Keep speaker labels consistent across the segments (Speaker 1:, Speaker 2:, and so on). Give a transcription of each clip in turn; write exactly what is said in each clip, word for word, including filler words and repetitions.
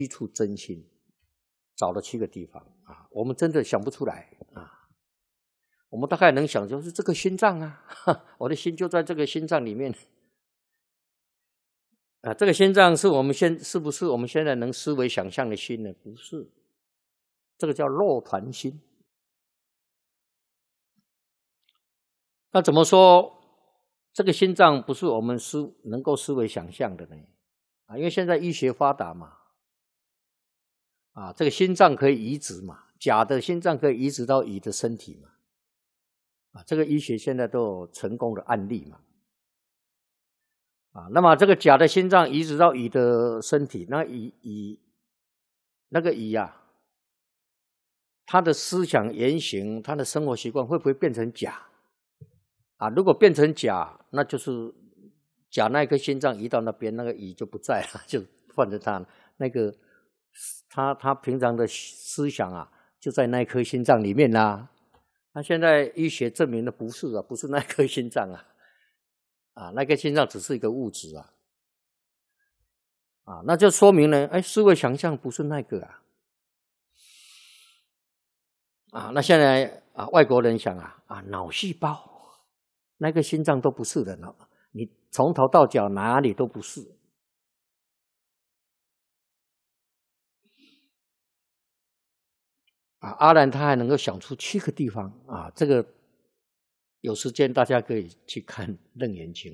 Speaker 1: 一处真心，找了七个地方啊，我们真的想不出来啊。我们大概能想就是这个心脏啊，我的心就在这个心脏里面啊。这个心脏是我们现是不是我们现在能思维想象的心呢？不是，这个叫肉团心。那怎么说这个心脏不是我们思能够思维想象的呢？啊，因为现在医学发达嘛，啊，这个心脏可以移植嘛，假的心脏可以移植到乙的身体嘛，啊，这个医学现在都有成功的案例嘛，啊，那么这个假的心脏移植到乙的身体，那乙乙那个乙啊，他的思想言行，他的生活习惯会不会变成假？啊，如果变成假，那就是假那颗心脏移到那边，那个乙就不在了，就换成他那个他他平常的思想啊，就在那颗心脏里面啦。那现在医学证明的不是啊，不是那颗心脏啊，啊，那颗心脏只是一个物质啊，啊，那就说明呢，哎，思维想象不是那个啊，啊，那现在啊，外国人想啊，啊，脑细胞。那个心脏都不是的呢，你从头到脚哪里都不是。啊，阿兰他还能够想出七个地方啊，这个有时间大家可以去看《楞严经》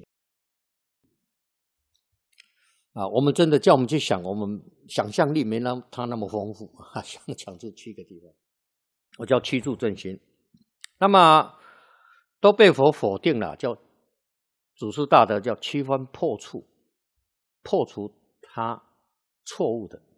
Speaker 1: 啊。我们真的叫我们去想，我们想象力没那他那么丰富啊，想想出七个地方，我叫七处真心。那么都被佛否定了，叫祖师大德叫七番破处，破除他错误的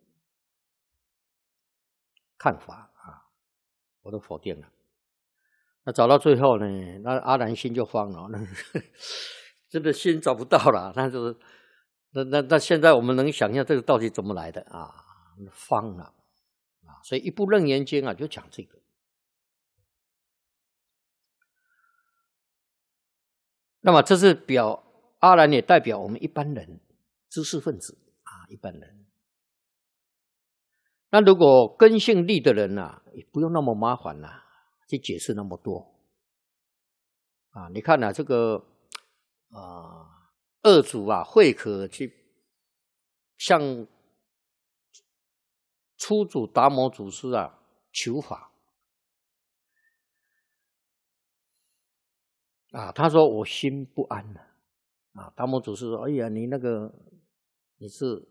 Speaker 1: 看法啊，我都否定了。那找到最后呢，那阿难心就慌了，那真的心找不到了，那就是那那那现在我们能想象这个到底怎么来的啊？慌了啊！所以一部《楞严经》啊，就讲这个。那么这是表阿难也代表我们一般人知识分子啊，一般人。那如果根性利的人啊，也不用那么麻烦啦，去解释那么多啊。你看啊，这个啊二祖啊慧可去向初祖达摩祖师啊求法。啊，他说我心不安了。啊，达摩祖师说：“哎呀，你那个你是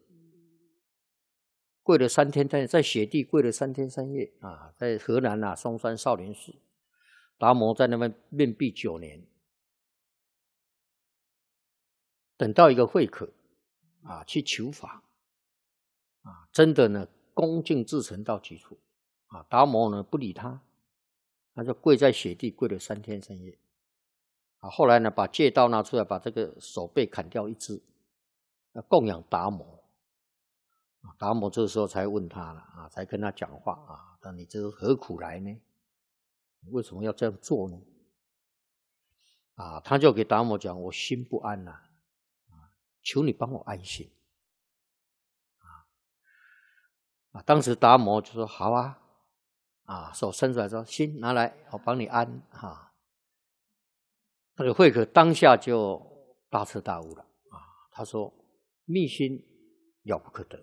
Speaker 1: 跪了三天，在在雪地跪了三天三夜啊，在河南啊嵩山少林寺，达摩在那边面壁九年，等到一个慧可啊去求法啊，真的呢恭敬至诚到极处啊，达摩呢不理他，他就跪在雪地跪了三天三夜。”啊，后来呢，把戒刀拿出来，把这个手背砍掉一只，供养达摩。达摩这个时候才问他了啊，才跟他讲话啊，那你这是何苦来呢？为什么要这样做呢？啊，他就给达摩讲，我心不安呐，啊，求你帮我安心。啊，当时达摩就说好啊，啊，手伸出来说，心拿来，我帮你安哈。那个慧可当下就大彻大悟了啊！他说：“密心了不可得。”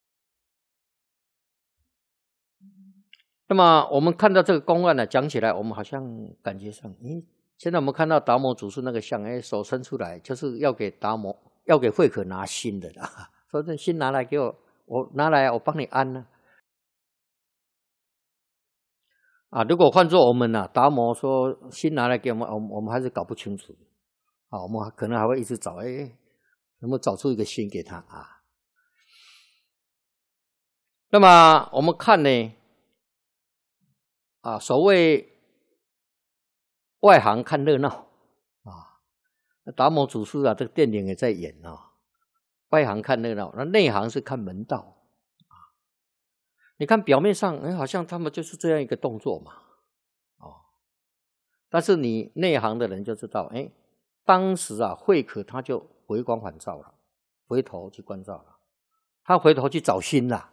Speaker 1: 那么我们看到这个公案呢，讲起来我们好像感觉上，咦，现在我们看到达摩祖师那个像，哎，手伸出来就是要给达摩，要给慧可拿心的啦。说这心拿来给我，我拿来我帮你安呢。啊，如果换做我们呢、啊，达摩说心拿来给我们，我们我们还是搞不清楚啊，我们可能还会一直找，哎，能不能找出一个心给他啊？那么我们看呢，啊，所谓外行看热闹啊，达摩祖师啊，这个电影也在演啊，外行看热闹，那内行是看门道。你看表面上，哎，好像他们就是这样一个动作嘛，哦，但是你内行的人就知道，哎，当时啊，慧可他就回光返照了，回头去关照了，他回头去找心了，